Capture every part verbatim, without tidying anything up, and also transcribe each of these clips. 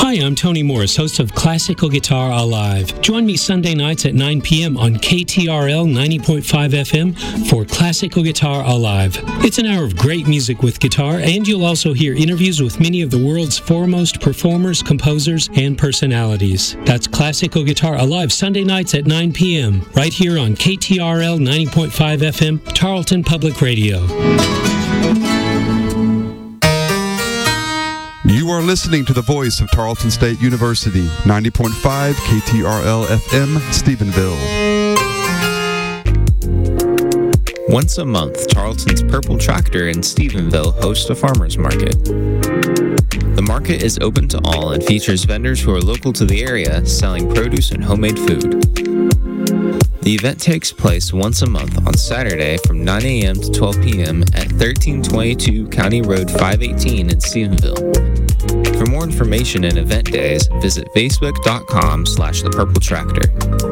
Hi, I'm Tony Morris, host of Classical Guitar Alive. Join me Sunday nights at nine p.m. on K T R L ninety point five F M for Classical Guitar Alive. It's an hour of great music with guitar, and you'll also hear interviews with many of the world's foremost performers, composers, and personalities. That's Classical Guitar Alive, Sunday nights at nine p.m. right here on K T R L ninety point five F M, Tarleton Public Radio. You are listening to the voice of Tarleton State University, ninety point five K T R L F M, Stephenville. Once a month, Tarleton's Purple Tractor in Stephenville hosts a farmers market. The market is open to all and features vendors who are local to the area selling produce and homemade food. The event takes place once a month on Saturday from nine a.m. to twelve p.m. at thirteen twenty-two County Road five eighteen in Stephenville. For more information and event days, visit facebook.com slash the Purple Tractor.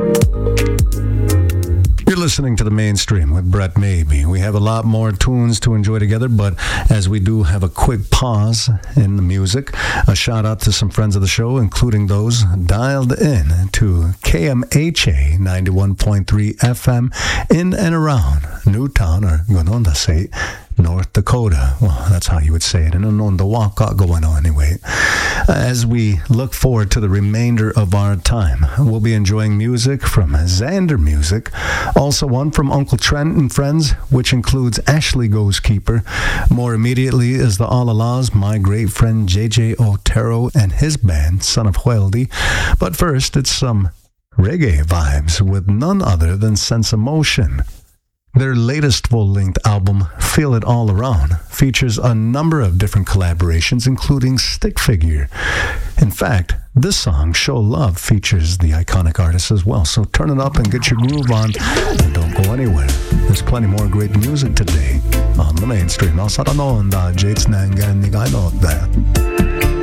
You're listening to The Mainstream with Brett Maybe. We have a lot more tunes to enjoy together, but as we do have a quick pause in the music, a shout out to some friends of the show, including those dialed in to K M H A ninety-one point three F M in and around Newtown, or Gononda State, North Dakota. Well, that's how you would say it. And on the walk going on anyway. As we look forward to the remainder of our time, we'll be enjoying music from Xander Music, also one from Uncle Trent and Friends, which includes Ashley Goes Keeper. More immediately is the All-Ala's my great friend J J Otero and his band, Son of Hueldi. But first, it's some reggae vibes with none other than Sense of Motion. Their latest full-length album, Feel It All Around, features a number of different collaborations, including Stick Figure. In fact, this song, Show Love, features the iconic artist as well. So turn it up and get your groove on, and don't go anywhere. There's plenty more great music today on The Mainstream. I'll start on that. Jates Nangan, I know that.